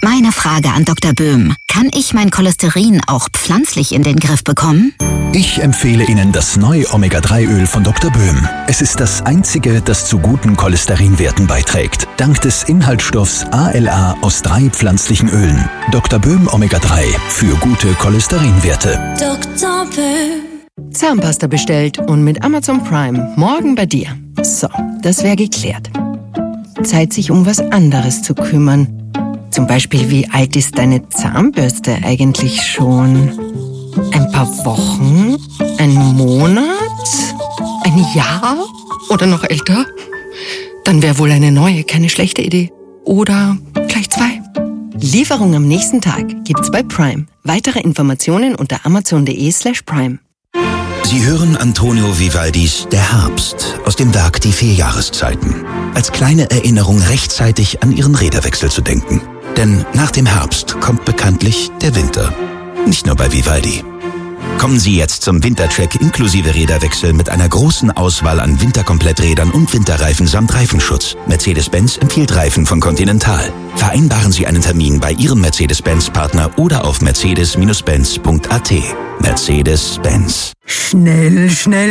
Meine Frage an Dr. Böhm. Kann ich mein Cholesterin auch pflanzlich in den Griff bekommen? Ich empfehle Ihnen das neue Omega-3-Öl von Dr. Böhm. Es ist das einzige, das zu guten Cholesterinwerten beiträgt. Dank des Inhaltsstoffs ALA aus 3 pflanzlichen Ölen. Dr. Böhm Omega-3 für gute Cholesterinwerte. Dr. Böhm. Zahnpasta bestellt und mit Amazon Prime morgen bei dir. So, das wäre geklärt. Zeit, sich um was anderes zu kümmern. Zum Beispiel, wie alt ist deine Zahnbürste eigentlich schon? Ein paar Wochen? Ein Monat? Ein Jahr? Oder noch älter? Dann wäre wohl eine neue keine schlechte Idee. Oder gleich 2. Lieferung am nächsten Tag gibt's bei Prime. Weitere Informationen unter amazon.de/prime. Sie hören Antonio Vivaldis Der Herbst aus dem Werk Die 4 Jahreszeiten. Als kleine Erinnerung rechtzeitig an Ihren Räderwechsel zu denken. Denn nach dem Herbst kommt bekanntlich der Winter. Nicht nur bei Vivaldi. Kommen Sie jetzt zum Wintertrack inklusive Räderwechsel mit einer großen Auswahl an Winterkompletträdern und Winterreifen samt Reifenschutz. Mercedes-Benz empfiehlt Reifen von Continental. Vereinbaren Sie einen Termin bei Ihrem Mercedes-Benz-Partner oder auf mercedes-benz.at. Mercedes-Benz. Schnell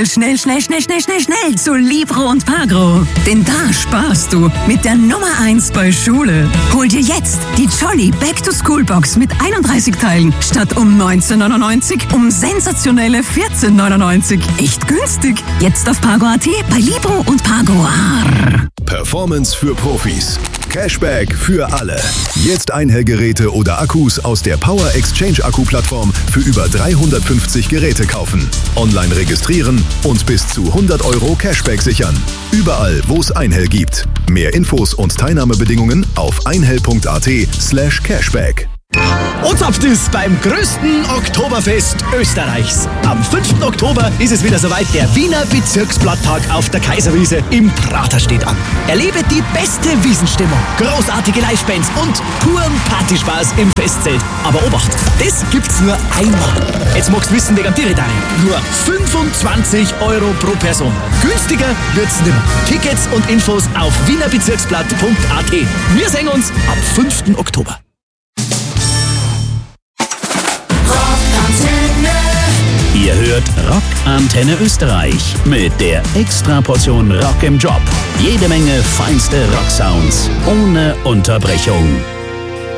zu Libro und Pagro. Denn da sparst du mit der Nummer 1 bei Schule. Hol dir jetzt die Jolly Back-to-School-Box mit 31 Teilen statt um 19,99 um sensationelle 14,99. Echt günstig. Jetzt auf Pagro.at bei Libro und Pagro. Performance für Profis. Cashback für alle. Jetzt Einhellgeräte oder Akkus aus der Power Exchange Akku-Plattform für über 350 Geräte kaufen. Online registrieren und bis zu 100 € Cashback sichern. Überall, wo es Einhell gibt. Mehr Infos und Teilnahmebedingungen auf einhell.at/Cashback. Und zapft es beim größten Oktoberfest Österreichs. Am 5. Oktober ist es wieder soweit. Der Wiener Bezirksblatttag auf der Kaiserwiese im Prater steht an. Erlebe die beste Wiesenstimmung, großartige Livebands und puren Partyspaß im Festzelt. Aber Obacht, das gibt's nur einmal. Jetzt magst du wissen, wegen Tiritari. Nur 25 € pro Person. Günstiger wird's nimmer. Tickets und Infos auf wienerbezirksblatt.at. Wir sehen uns am 5. Oktober. Ihr hört Rock Antenne Österreich mit der Extraportion Rock im Job. Jede Menge feinste Rocksounds ohne Unterbrechung.